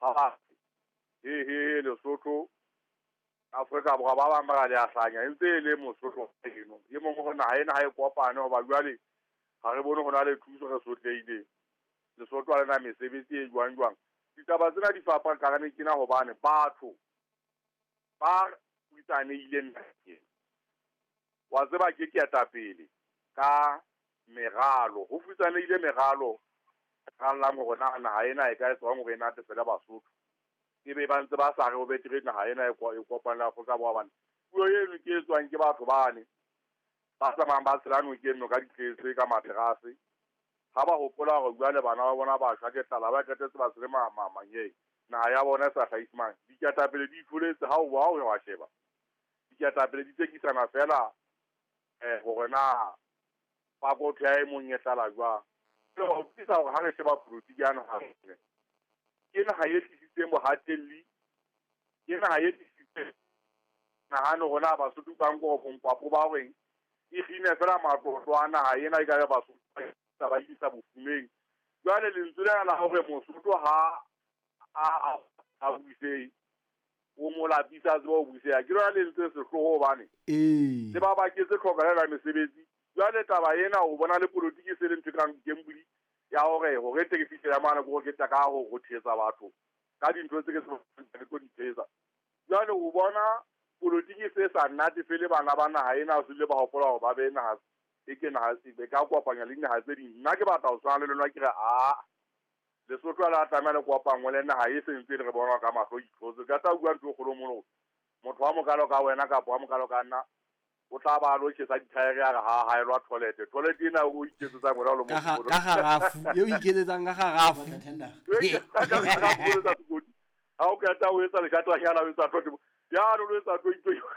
ha he Lesotho Afrika Borwa ba bang ba le a hlanya ntse le Mosotho eno ye mongwe go naha ena ha e kopane go ba jwale ga re bone go na le thuso re sotleile Lesotho a lena mesebetsi e jwang ditaba tsena di fapa ka gane kena hobane batho ba utsaneile nna wa tseba ke eta pele ka megalo go futsaneile megalo ga la mo gona naha ena e ka tswa mo rena te fela Basotho ke be ba ntse ba sa re o betere naha ena e kopana la Afrika Borwa bana puo eno ke tswang ke batho bane ba tsamang ba tselano ke no ka ditletse ka materase ha ba hopola go bua le bana ba bona ba shwa ke tala ba ketetse ba tsere manye naha ya bona sa gaismang di ketapele di fuletse ha o wa sheba di ketapele di tsekisana fela go na ba go tlhae monyetla la jwa go tsisa go ha re sheba politiki yana ha ke na ha yetlisitse mo hatelli ke na ha yetlisitse na hano gona ba Basotho ba ngo go nkwapo ba reng e gine fela matlotwana ha yena e ka ba Basotho ba isa bofumeng jwale lentswela la hore Mosotho ha a buise o mo lapisa tse o buise ya ke rona lentse se hlogo bane le ba ba ke se tlhokalela mesebetsi jwale taba yena o bona le politiki se le ntsekang gembuli ya hore te ke fitela mana go ke taka go thetsa batho ka dintho tse ke se go di thetsa jwale o bona politiki se sa nnate fele bana ba naha ena se le ba hopola go ba be naha e ke naha se be ka kopanya le naha tse ding nna ke batla go tswana le lona ke re Lesotho la tsamaya le kopangwe le naha e sentse re bona ka mahlo itlhotse ka tsa bua ntho golo mono motho wa mokalo ka wena ka wa mokalo ka nna o tla ba lo tshesa dithaere ya ha elwa toilet ena o iketsetsa ngwana lo mo ka garafu yo iketsetsang ka garafu ha o ka ta o etsa le ka tla ya la o etsa tlo ya lo etsa tlo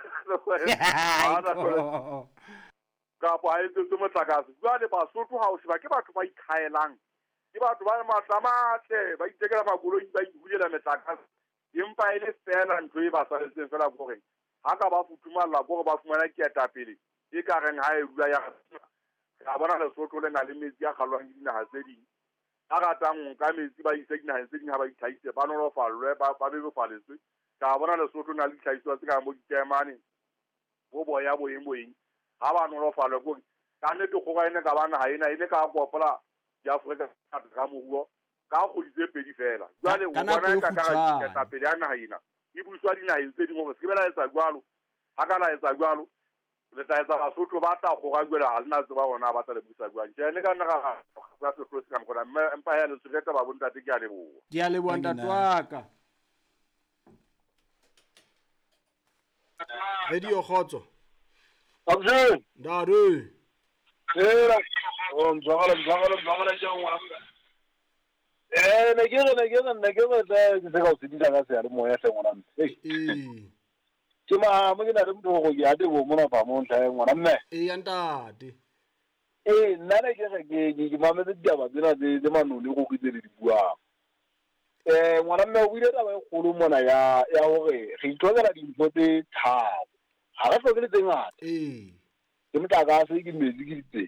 ka pa e tse motlakase jwale Basotho ha o sheba ke batho ba ikhaelang ke batho ba matlamatle ba itekela makoloi ba ihulela metlakase empa ile fela ntho e ba saletseng fela gore ha ka ba futhumalla gore ba fumana ketapele e ka reng ha e dula ya ga bona Lesotho le na le metsi a kgalwang dinaha tse ding a ratang ka metsi ba ise dinaha tse ding ha ba itlhaise ba nolofallwe ba bebofaletswe ka bona Lesotho na le tlhaiswa tse ka mo ditemane bo boya boyeng ha ba nolofallwe go ka ne to go ga ene ka bana ha ena ile ka kopola ya Afrika ka mohuo ka go ditse pedi fela jwale o bona ka ketapele ya naha ena e buswa dinaha tse ding go se bela etsa jwalo ha kana etsa jwalo le tla etsa Basotho ba tla go ga jwela ha lena tseba bona ba tla le busa jwang ke ne ka nna ga se close ka mona empa ya le tseta ba bonta te ke a leboa di a leboa ntatwaka radio khotso abje ndare njagala jangwa ne ke se ka sedita ka se a le moya hle ngwana ke ma mo ke na le motho go ya de bo mona ba mo ntla ngwana mme ya ntate nna ne ke mametse ditaba tsena tse manone go kitse le di buang ngwana mme o ile taba e kgolo mona ya hore re itlhokela dintho tse tharo ha re tlhoke le tse ngata ke motlakase ke metsi ke ditsela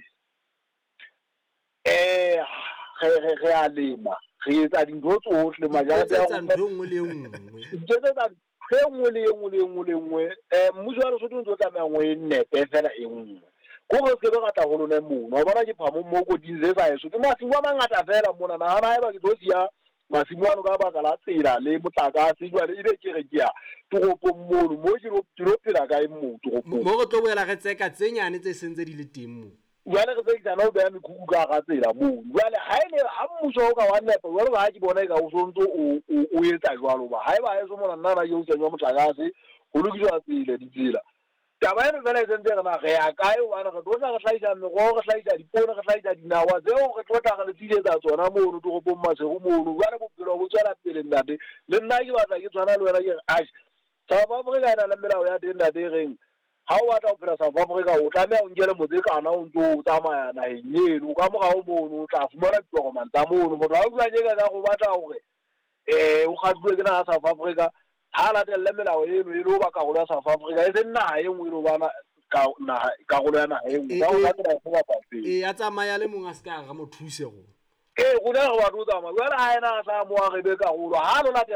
re a lema re etsa dintho tsohle majara tsa ntho nngwe le nngwe mmuso wa Lesotho ntse o tsamaya ngwe nepe fela e nngwe go go se be gata go lone mono wa bona ke phamo mo go dinse sa eso ke masimo a mangata fela mona na hana eba ke tsosia masimo ano ka baka la tsela le motlakase jwale e be ke re ke ya toropong mono mo ke ro phela ka e mo toropong mo go tlo boela ge tseka tse nyane tse sentse di le teng mo jwale re tse tsana o beya mekhukhu ka ga tsela mono jwale ha ene ha mmuso o ka wa nepa jwale ba ha ke bona e ka o sontso o etsa jwalo ba ha eba e so mona nna yo tsenya motlakase go lokiswa tsela ditsela taba eno fela e sentse re na re ya kae wana re tlosa re tlhaisa merogo re tlhaisa dipone re tlhaisa dinawa tseo re tlotla re le tsiletsa tsona mono toropong masego mono jwale bophelo bo tswela pele ntate le nna ke batla ke tshwana le wena ke re South Africa ena le melao ya teng ntate e reng ha o batla go phela South Africa o tlameha o nkele motse kana o ntse o tsamaya naheng eno ka morao mono o tla fumana ditokomane tsa mono motho a bua nyeka ka go batla gore o kgatluwe ke naha South Africa ha latelle melao eno e le o ba karolo ya South Africa e se naha e nngwe e le bana karolo ya naha e nngwe ka go latela go ba pele ya tsamaya le mong a se ka ga mo thuse go go ne go ba tsamaya jwale ha ena a sa mo a re be karolo ha lo latela